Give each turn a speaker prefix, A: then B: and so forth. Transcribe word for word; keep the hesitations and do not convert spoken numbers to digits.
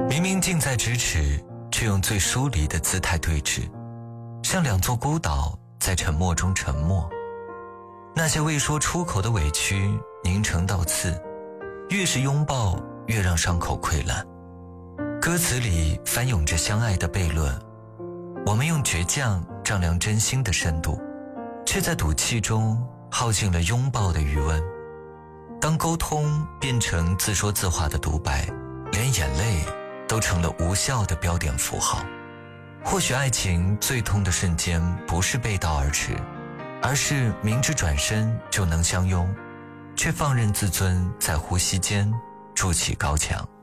A: 明明近在咫尺，却用最疏离的姿态对峙，像两座孤岛在沉默中沉默。那些未说出口的委屈凝成倒刺，越是拥抱越让伤口溃烂。歌词里翻涌着相爱的悖论，我们用倔强丈量真心的深度，却在赌气中耗尽了拥抱的余温。当沟通变成自说自话的独白，连眼泪都成了无效的标点符号。或许爱情最痛的瞬间不是背道而驰，而是明知转身就能相拥，却放任自尊在呼吸间筑起高墙。